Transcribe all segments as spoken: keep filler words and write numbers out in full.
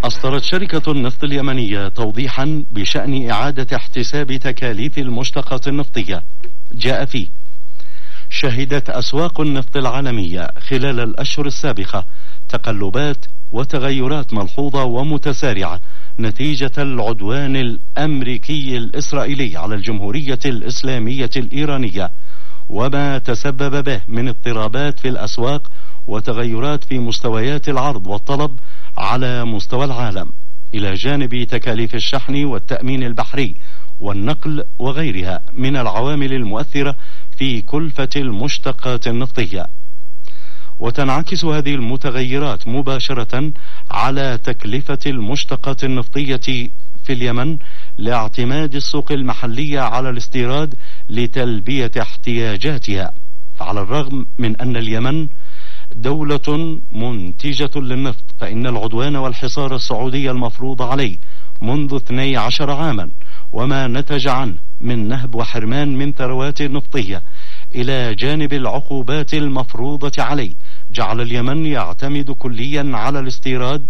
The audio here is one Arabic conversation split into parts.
أصدرت شركة النفط اليمنية توضيحا بشأن إعادة احتساب تكاليف المشتقات النفطية. جاء فيه: شهدت أسواق النفط العالمية خلال الأشهر السابقة تقلبات وتغيرات ملحوظة ومتسارعة نتيجة العدوان الأمريكي الإسرائيلي على الجمهورية الإسلامية الإيرانية، وما تسبب به من اضطرابات في الأسواق وتغيرات في مستويات العرض والطلب على مستوى العالم، إلى جانب تكاليف الشحن والتأمين البحري والنقل وغيرها من العوامل المؤثرة في كلفة المشتقات النفطية. وتنعكس هذه المتغيرات مباشرة على تكلفة المشتقات النفطية في اليمن لاعتماد السوق المحلية على الاستيراد لتلبية احتياجاتها. فعلى الرغم من أن اليمن دولة منتجة للنفط، فإن العدوان والحصار السعودي المفروض عليه منذ اثني عشر عاما وما نتج عنه من نهب وحرمان من ثروات نفطية، إلى جانب العقوبات المفروضة عليه، جعل اليمن يعتمد كليا على الاستيراد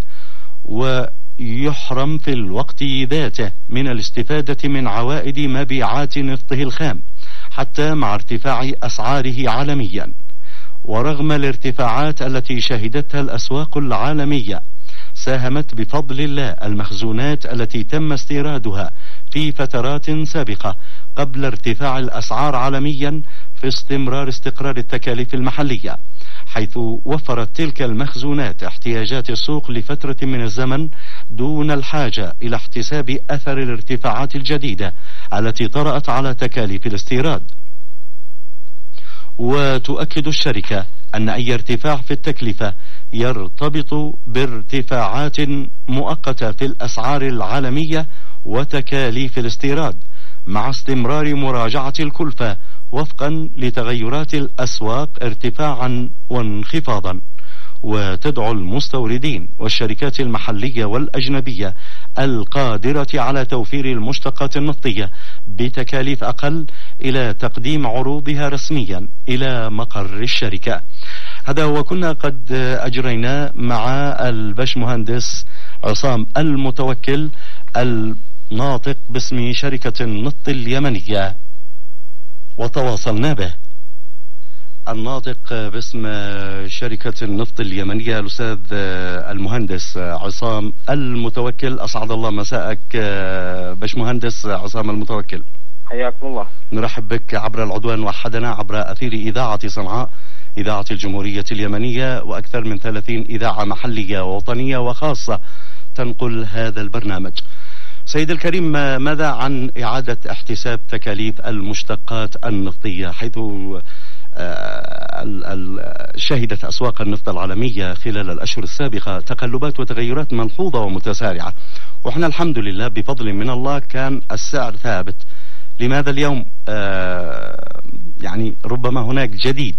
ويحرم في الوقت ذاته من الاستفادة من عوائد مبيعات نفطه الخام، حتى مع ارتفاع أسعاره عالميا. ورغم الارتفاعات التي شهدتها الأسواق العالمية، ساهمت بفضل الله المخزونات التي تم استيرادها في فترات سابقة قبل ارتفاع الأسعار عالميا في استمرار استقرار التكاليف المحلية، حيث وفرت تلك المخزونات احتياجات السوق لفترة من الزمن دون الحاجة إلى احتساب أثر الارتفاعات الجديدة التي طرأت على تكاليف الاستيراد. وتؤكد الشركة أن أي ارتفاع في التكلفة يرتبط بارتفاعات مؤقتة في الأسعار العالمية وتكاليف الاستيراد، مع استمرار مراجعة الكلفة وفقا لتغيرات الأسواق ارتفاعا وانخفاضا. وتدعو المستوردين والشركات المحلية والأجنبية القادرة على توفير المشتقات النفطية بتكاليف أقل إلى تقديم عروضها رسميا إلى مقر الشركة. هذا وكنا قد أجرينا مع الباشمهندس عصام المتوكل الناطق باسم شركة النفط اليمنية، وتواصلنا به. الناطق باسم شركة النفط اليمنية الأستاذ المهندس عصام المتوكل. أسعد الله مساءك باشمهندس عصام المتوكل. حياكم الله. نرحب بك عبر العدوان وحدنا عبر أثير إذاعة صنعاء، إذاعة الجمهورية اليمنية، وأكثر من ثلاثين إذاعة محلية ووطنية وخاصة تنقل هذا البرنامج. سيد الكريم، ماذا عن إعادة احتساب تكاليف المشتقات النفطية، حيث شهدت أسواق النفط العالمية خلال الأشهر السابقة تقلبات وتغيرات ملحوظة ومتسارعة، وإحنا الحمد لله بفضل من الله كان السعر ثابت. لماذا اليوم آه يعني ربما هناك جديد؟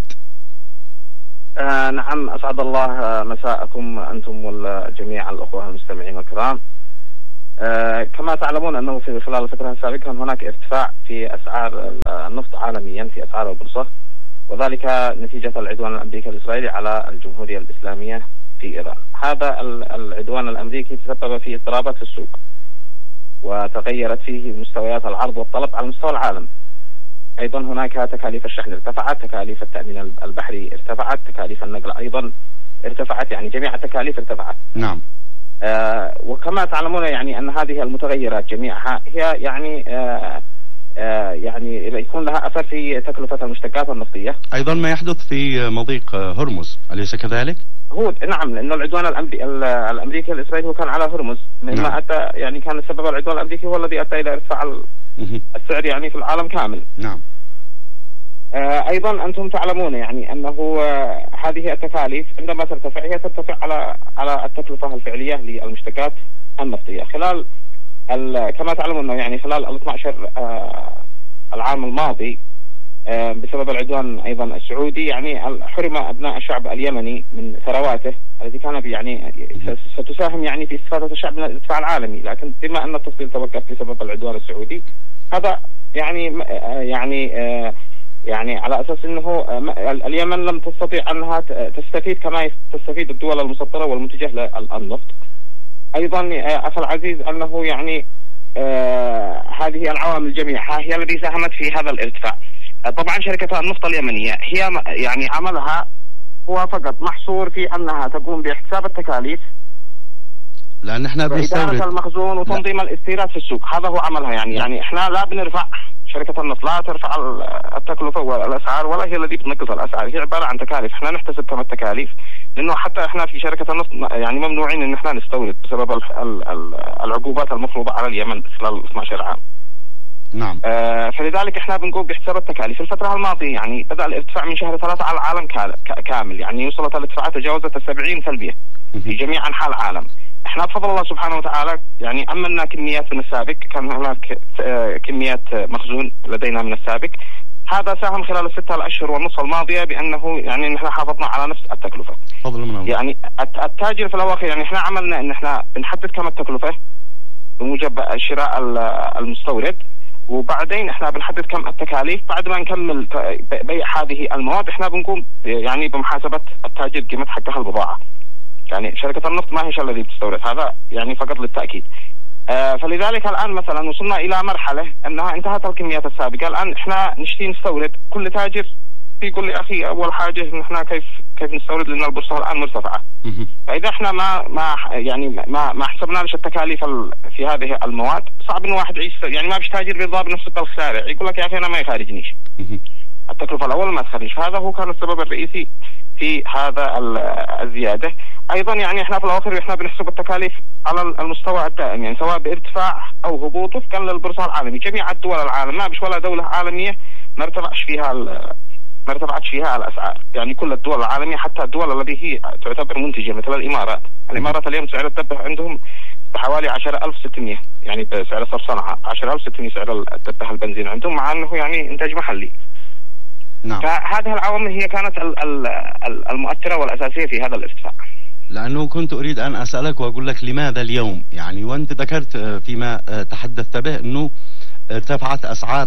آه نعم، أسعد الله مساءكم أنتم والجميع الأخوة المستمعين الكرام. آه كما تعلمون أنه في خلال الفترة السابقة كان هناك ارتفاع في أسعار النفط عالميا في أسعار البورصة، وذلك نتيجة العدوان الأمريكي الإسرائيلي على الجمهورية الإسلامية في إيران. هذا العدوان الأمريكي تسبب في اضطرابات في السوق، وتغيرت فيه مستويات العرض والطلب على مستوى العالم. أيضا هناك تكاليف الشحن ارتفعت، تكاليف التأمين البحري ارتفعت، تكاليف النقل أيضا ارتفعت، يعني جميع التكاليف ارتفعت. نعم. آه وكما تعلمون يعني أن هذه المتغيرات جميعها هي يعني آه آه يعني يكون لها أثر في تكلفة المشتقات النفطية. أيضا ما يحدث في مضيق هرمز، أليس كذلك؟ هو نعم، لأن العدوان الأمريكي, الأمريكي الإسرائيلي هو كان على هرمز، مما نعم. أتى يعني كان السبب العدوان الأمريكي هو الذي أتى إلى ارتفاع السعر يعني في العالم كامل. نعم. آه أيضا أنتم تعلمون يعني أنه آه هذه التكاليف عندما ترتفع هي ترتفع على على التكلفة الفعلية للمشتقات النفطية. خلال كما تعلمون يعني خلال ال اثني عشر آه العام الماضي آه بسبب العدوان أيضا السعودي يعني حرم أبناء الشعب اليمني من ثرواته التي كانت يعني ستساهم يعني في استفادة الشعب من الارتفاع العالمي، لكن بما أن التصدير توقف بسبب العدوان السعودي، هذا يعني آه يعني آه يعني على أساس أنه اليمن لم تستطيع أنها تستفيد كما تستفيد الدول المسطرة والمنتجة للنفط. ايضا اخي العزيز انه يعني آه هذه العوامل الجميع هي التي ساهمت في هذا الارتفاع. آه طبعا شركة النفط اليمنية هي يعني عملها هو فقط محصور في انها تقوم باحتساب التكاليف، لان احنا بنستورد المخزون وتنظيم لا. الاستيراد في السوق، هذا هو عملها. يعني لا. يعني احنا لا بنرفع، شركة النفط لا ترفع التكلفة والاسعار ولا هي التي بتنقص الاسعار، هي عبارة عن تكاليف، احنا نحتسب كم التكاليف، لانه حتى احنا في شركة النفط يعني ممنوعين ان احنا نستورد بسبب العقوبات المفروضة على اليمن خلال اثني عشر عام. نعم. آه فلذلك احنا بنقوم باحتساب التكاليف. الفترة الماضية يعني بدأ الارتفاع من شهر ثلاثة على العالم كامل، يعني وصلت الارتفاعات تجاوزت السبعين سلبية في جميع انحاء العالم. احنا بفضل الله سبحانه وتعالى يعني امنا كميات من السابق، كان هناك كميات مخزون لدينا من السابق، هذا ساهم خلال الستة الاشهر والنصف الماضية بانه يعني نحن حافظنا على نفس التكلفة. فضل من الله. يعني التاجر في الاواخر يعني احنا عملنا ان احنا بنحدد كم التكلفة بموجب شراء المستورد، وبعدين احنا بنحدد كم التكاليف. بعد ما نكمل بيع هذه المواد احنا بنقوم يعني بمحاسبة التاجر قيمة حقها البضاعة. يعني شركة النفط ما هي الذي بتستورد، هذا يعني فقط للتأكيد. آه فلذلك الآن مثلا وصلنا إلى مرحلة أنها انتهت الكميات السابقة، الآن إحنا نشتي نستورد، كل تاجر يقول لي أخي أول حاجة نحن كيف كيف نستورد لأن البورصة الآن مرتفعة. فإذا إحنا ما ما يعني ما ما حسبنا ليش التكاليف في هذه المواد، صعب إنه واحد يعيش يعني ما بيش تاجر بيضرب نفسه بالخسارة، يقول لك يا أخي أنا ما يخارجنيش. التكلفة الأول ما تخرج، فهذا هو كان السبب الرئيسي في هذا الزيادة. ايضا يعني احنا في الاخر احنا بنحسب التكاليف على المستوى الدائم، يعني سواء بارتفاع او هبوط وفقا للبورصه العالمي. جميع الدول العالم ما بش ولا دوله عالميه ما ارتفعش فيها ما ارتفعتش فيها الاسعار، يعني كل الدول العالميه حتى الدول التي هي تعتبر منتجه مثل الامارات. الامارات اليوم سعر الدبه عندهم بحوالي عشرة آلاف وستمائة، يعني بسعر صرف صنعاء عشرة آلاف وستمائة سعر الدبه البنزين عندهم، مع انه يعني انتاج محلي. نعم. فهذه العوامل هي كانت المؤثرة والأساسية في هذا الارتفاع. لأنه كنت أريد أن أسألك وأقول لك لماذا اليوم، يعني وأنت ذكرت فيما تحدثت به أنه ارتفعت أسعار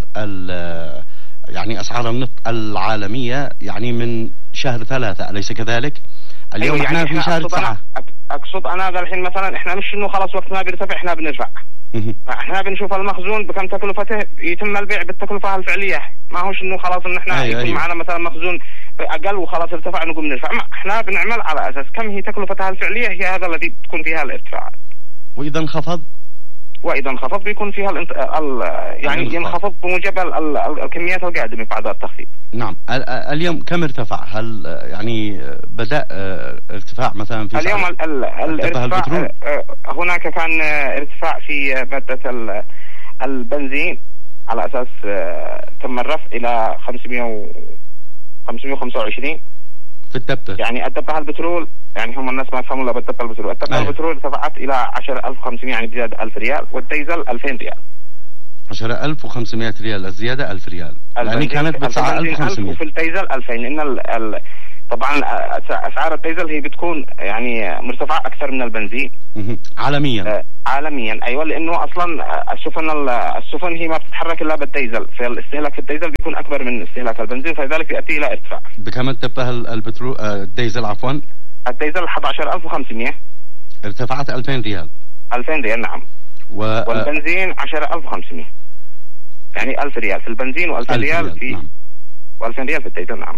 يعني أسعار النفط العالمية يعني من شهر ثلاثة، أليس كذلك؟ اليوم أيوة احنا يعني في شهر تسعة. أقصد أنا ذا الحين مثلا احنا مش إنه خلاص وقت ما بيرتفع احنا بنرفع، احنا بنشوف المخزون بكم تكلفته يتم البيع بالتكلفة الفعلية، ما هوش انه خلاص ان احنا أيوة يكون أيوة. معنا مثلا مخزون اقل وخلاص ارتفع نقوم نرفع، ما احنا بنعمل على اساس كم هي تكلفتها الفعلية، هي هذا الذي بتكون فيها الارتفاعات. واذا انخفض واذا انخفض بيكون فيها الانت... ال... يعني ينخفض بموجب ال... ال... الكميات القادمة بعد التخفيض. نعم. اليوم كم ارتفع؟ هل يعني بدأ ارتفاع مثلا في اليوم ال... ال... الارتفاع هناك كان ارتفاع في مادة البنزين على اساس تم الرفع الى خمسمائة وخمسة وعشرين في الدبة، يعني الدبة البترول، يعني هم الناس ما يفهموا الا بالدبة البترول، الدبة أيه. البترول ارتفعت الى عشرة آلاف وخمسمائة يعني بزيادة ألف ريال، والديزل ألفين ريال. عشرة آلاف وخمسمائة ريال الزيادة ألف ريال، يعني كانت بتسعة آلاف وخمسمائة، وفي الديزل ألفين، لان ال... ال... طبعا اسعار الديزل هي بتكون يعني مرتفعة اكثر من البنزين عالميا. آه عالميا ايوه، لانه اصلا السفن السفن هي ما بتتحرك الا بالديزل، فالاستهلاك في الديزل بيكون اكبر من استهلاك البنزين، فلذلك يؤدي الى ارتفاع. بكم الدبة البترول الديزل عفوا؟ الديزل أحد عشر ألف وخمسمائة، ارتفعت ألفين ريال. ألفين ريال نعم. و... والبنزين عشرة آلاف وخمسمائة، يعني ألف ريال في البنزين و2000 ريال في نعم. و2000 ريال في الديزل نعم.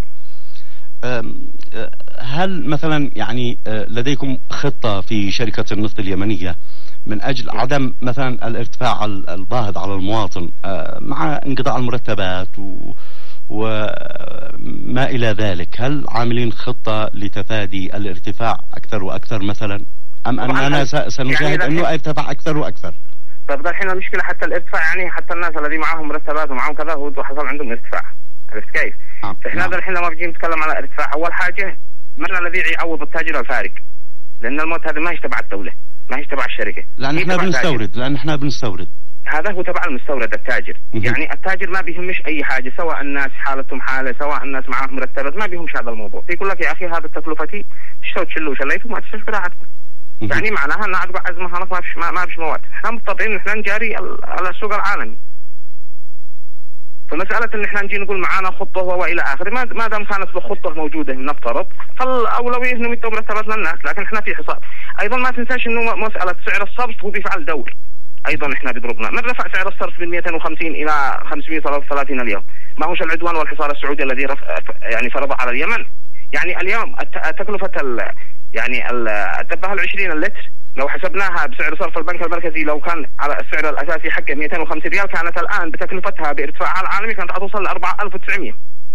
هل مثلا يعني لديكم خطة في شركة النفط اليمنية من أجل عدم مثلا الارتفاع الباهظ على المواطن مع انقطاع المرتبات وما إلى ذلك؟ هل عاملين خطة لتفادي الارتفاع أكثر وأكثر مثلا، أم أننا سنشاهد يعني أنه يرتفع أكثر وأكثر؟ طيب الحين المشكلة حتى الارتفاع، يعني حتى الناس الذين معهم مرتبات ومعهم كذا هو حصل عندهم ارتفاع، عرفت كيف؟ نعم. احنا هذا الحين لما بنجي نتكلم على ارتفاع، اول حاجه من الذي يعوض التاجر الفارق؟ لان الموت هذا ما هي تبع الدوله، ما هي تبع الشركه، لان احنا بنستورد، لان احنا بنستورد هذا هو تبع المستورد التاجر. مه. يعني التاجر ما بيهمش اي حاجه، سواء الناس حالتهم حاله، سواء الناس معاهم مرتبات، ما بيهمش هذا الموضوع، يقول لك يا اخي هذا تكلفتي تشتروا تشلوا شليتوا ما تشتروا براحتكم. يعني معناها ان عاد عزمه خلاص ما فيش ما فيش مواد، احنا مضطرين احنا نجاري على السوق العالمي. فمسألة ان احنا نجي نقول معانا خطة والى اخره، ما دام كانت الخطة موجودة نفترض، فالاولوية انهم يدوا مرتبات للناس، لكن احنا في حصار. ايضا ما تنساش انه مسألة سعر الصرف هو بيفعل دور. ايضا احنا بيضربنا، من رفع سعر الصرف من مئتين وخمسين الى خمسمئة وثلاثة وثلاثين اليوم، ما هوش العدوان والحصار السعودي الذي رفع يعني فرض على اليمن. يعني اليوم تكلفة ال يعني الدبة العشرين اللتر لو حسبناها بسعر صرف البنك المركزي، لو كان على السعر الاساسي حقه مئتين وخمسين ريال، كانت الان بتكلفتها بارتفاعها العالمي كانت توصل ل أربعة آلاف وتسعمئة.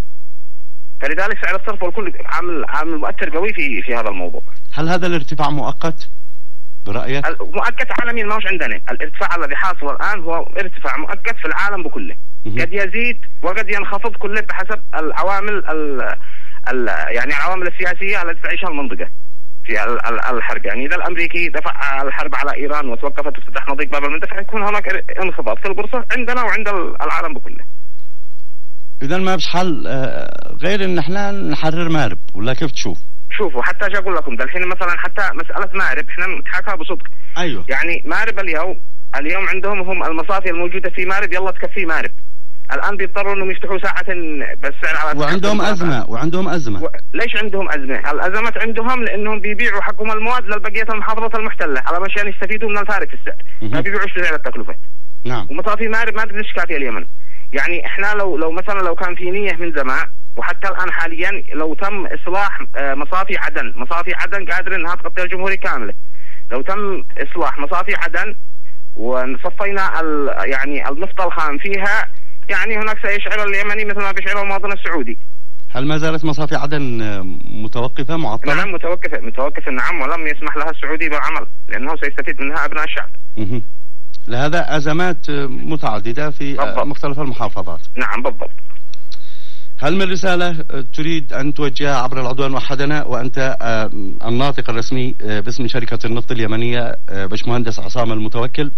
فلذلك سعر الصرف والكل عامل عامل مؤثر قوي في في هذا الموضوع. هل هذا الارتفاع مؤقت برأيك؟ مؤقت عالميا، ما هوش عندنا. الارتفاع الذي حاصل الان هو ارتفاع مؤقت في العالم بكله، قد يزيد وقد ينخفض كله بحسب العوامل ال ال يعني العوامل السياسيه التي تعيشها المنطقه في الحرب. يعني اذا الامريكي دفع الحرب على ايران وتوقفت وفتح مضيق باب المندب، يكون هناك انخفاض في البورصه عندنا وعند العالم بكله. اذا ما فيش حل غير ان احنا نحرر مارب، ولا كيف تشوف؟ شوفوا حتى اجي اقول لكم ده الحين مثلا حتى مساله مارب احنا نتحاكى بصدق. ايوه. يعني مارب اليوم اليوم عندهم هم المصافي الموجوده في مارب يلا تكفي مارب. الان بيضطروا انهم يفتحوا ساعه بالسعر على وعندهم ازمه وعندهم ازمه. و... ليش عندهم ازمه؟ الازمات عندهم لانهم بيبيعوا حقهم المواد للبقيه المحافظات المحتله على مشان يستفيدوا من الفارق في السعر، ما بيبيعوش بسعر التكلفه. نعم. ومصافي مارب ما تدريش كافيه اليمن. يعني احنا لو لو مثلا لو كان في نيه من زمان، وحتى الان حاليا لو تم اصلاح مصافي عدن، مصافي عدن قادره انها تغطي الجمهوريه كامله. لو تم اصلاح مصافي عدن وصفينا يعني النفط الخام فيها، يعني هناك سيشعر اليمني مثل ما بيشعر المواطن السعودي. هل ما زالت مصافي عدن متوقفة معطلة؟ نعم متوقفة متوقفة نعم، ولم يسمح لها السعودي بالعمل لأنه سيستفيد منها أبناء الشعب. مه. لهذا أزمات متعددة في بالضبط. مختلف المحافظات. نعم بالضبط. هل من رسالة تريد أن توجهها عبر العدوان وحدنا وأنت الناطق الرسمي باسم شركة النفط اليمنية باشمهندس عصام المتوكل؟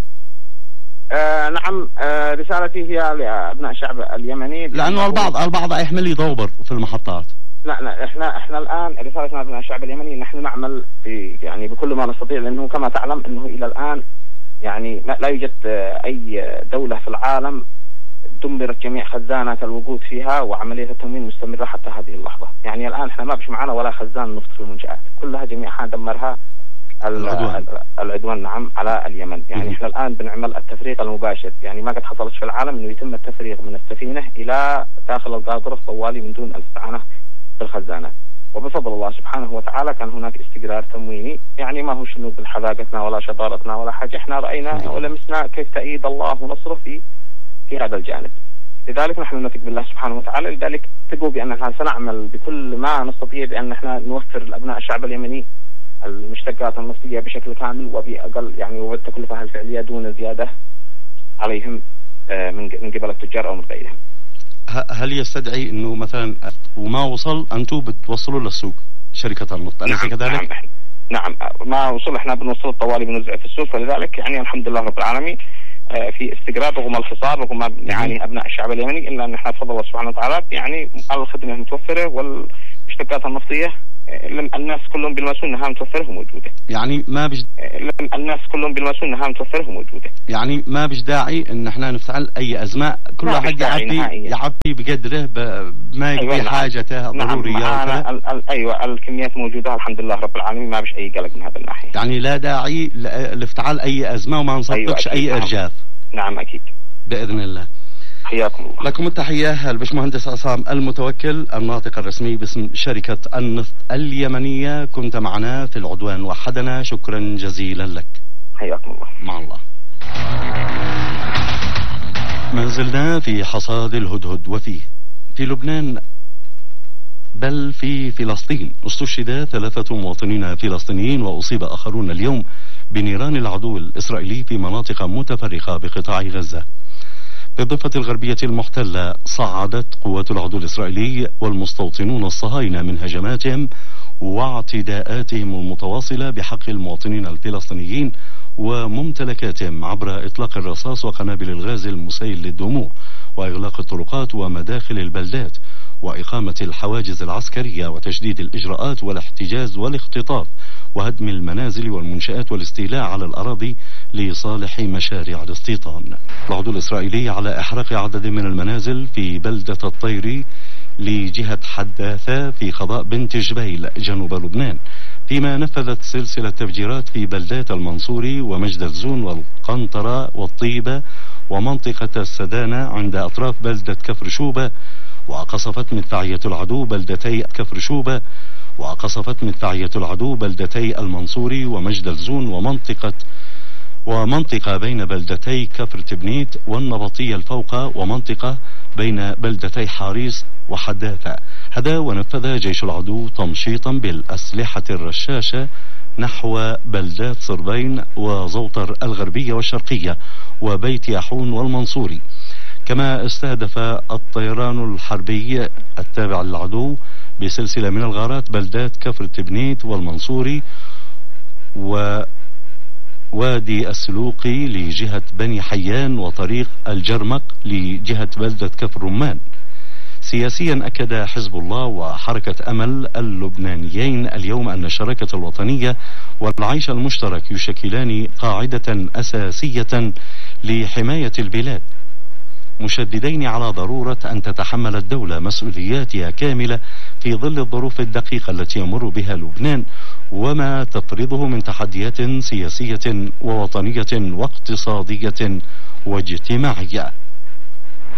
آه نعم. آه رسالتي هي لأبناء الشعب اليمني، لأنه البعض البعض يحمل يدور في المحطات. لا لا احنا احنا الآن رسالتنا لأبناء الشعب اليمني نحن نعمل يعني بكل ما نستطيع، لأنه كما تعلم أنه إلى الآن يعني لا يوجد أي دولة في العالم دمرت جميع خزانات الوقود فيها وعملية التموين مستمرة حتى هذه اللحظة. يعني الآن احنا ما بش معنا ولا خزان نفط في المنشآت، كلها جميعها دمرها العدوان. العدوان نعم على اليمن. يعني احنا الآن بنعمل التفريغ المباشر، يعني ما قد حصلش في العالم انه يتم التفريغ من السفينة الى داخل القاطرة طوالي من دون الاستعانة بالخزانات. وبفضل الله سبحانه وتعالى كان هناك استقرار تمويني، يعني ما هو شنو بالحذاقتنا ولا شطارتنا ولا حاجة، احنا رأينا ولمسنا كيف تأييد الله ونصره في في هذا الجانب. لذلك نحن نثق بالله سبحانه وتعالى، لذلك ثقوا بأننا سنعمل بكل ما نستطيع بأن احنا نوفر لأبناء الشعب اليمني المشتقات النفطية بشكل كامل وبأقل يعني وبالتكلفة الفعلية دون زيادة عليهم من قبل التجار أو من غيرهم. هل يستدعي انه مثلا وما وصل انتم بتوصلوا للسوق شركة النفط أليس نعم كذلك؟ نعم, نعم ما وصل احنا بنوصل طوالي بنوزع في السوق، فلذلك يعني الحمد لله رب العالمين في استقرار رغم الحصار رغم ما يعني ابناء الشعب اليمني، الا ان احنا بفضل الله سبحانه وتعالى يعني الخدمه متوفره والمشتقات النفطيه الناس كلهم بيلمسون انها متوفره وموجوده. يعني ما بج الناس كلهم بيلمسون انها متوفره وموجوده. يعني ما بش داعي ان احنا نفتعل اي ازمه، كل واحد يعبي يعبي بقدره بما يقضي أيوة حاجته ضروريه. نعم ايوه الكميات موجوده الحمد لله رب العالمين، ما بش اي قلق من هذا الناحيه. يعني لا داعي لافتعال اي ازمه وما نصدقش أيوة اي ارجاف. نعم اكيد باذن الله. حياكم الله. لكم التحية الباشمهندس عصام المتوكل الناطق الرسمي باسم شركة النفط اليمنية، كنت معنا في العدوان وحدنا، شكرا جزيلا لك. حياكم الله. مع الله. ما زلنا في حصاد الهدهد، وفيه في لبنان بل في فلسطين استشهد ثلاثة مواطنين فلسطينيين وأصيب آخرون اليوم بنيران العدو الإسرائيلي في مناطق متفرقة بقطاع غزة. في الضفة الغربية المحتلة صعدت قوات العدو الإسرائيلي والمستوطنون الصهاينة من هجماتهم واعتداءاتهم المتواصلة بحق المواطنين الفلسطينيين وممتلكاتهم عبر إطلاق الرصاص وقنابل الغاز المسيل للدموع وإغلاق الطرقات ومداخل البلدات وإقامة الحواجز العسكرية وتشديد الإجراءات والاحتجاز والاختطاف وهدم المنازل والمنشآت والاستيلاء على الأراضي لصالح مشاريع الاستيطان. العدو الإسرائيلي على إحراق عدد من المنازل في بلدة الطيري لجهة حداثة في قضاء بنت جبيل جنوب لبنان، فيما نفذت سلسلة تفجيرات في بلدات المنصوري ومجد الزون والقنطرة والطيبة ومنطقة السدانة عند أطراف بلدة كفر شوبة. وقصفت مدفعية العدو بلدتي كفر شوبة وقصفت مدفعية العدو بلدتي المنصوري ومجد الزون ومنطقة ومنطقة بين بلدتي كفر تبنيت والنبطية الفوقة ومنطقة بين بلدتي حاريس وحداثة. هذا ونفذ جيش العدو تمشيطا بالأسلحة الرشاشة نحو بلدات صربين وزوطر الغربية والشرقية وبيت يحون والمنصوري. كما استهدف الطيران الحربي التابع للعدو بسلسلة من الغارات بلدات كفر تبنيت والمنصوري ووادي السلوقي لجهة بني حيان وطريق الجرمق لجهة بلدة كفر رمان. سياسيا أكد حزب الله وحركة أمل اللبنانيين اليوم أن الشراكة الوطنية والعيش المشترك يشكلان قاعدة أساسية لحماية البلاد، مشددين على ضرورة أن تتحمل الدولة مسؤولياتها كاملة في ظل الظروف الدقيقة التي يمر بها لبنان وما تفرضه من تحديات سياسية ووطنية واقتصادية واجتماعية.